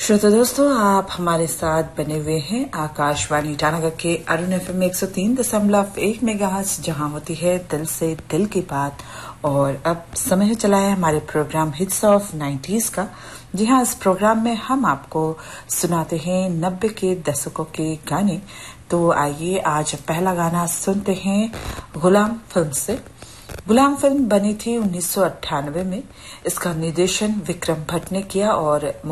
श्रोता दोस्तों, आप हमारे साथ बने हुए हैं आकाशवाणी ईटानगर के अरुण FM 103.1 मेगाहर्ट्ज, जहां होती है दिल से दिल की बात। और अब समय चला है हमारे प्रोग्राम हिट्स ऑफ 90s का। जी हाँ, इस प्रोग्राम में हम आपको सुनाते हैं 90 के दशकों के गाने। तो आइए आज पहला गाना सुनते हैं गुलाम फिल्म से। गुलाम फिल्म बनी थी 1998 में। इसका निर्देशन विक्रम भट्ट ने किया और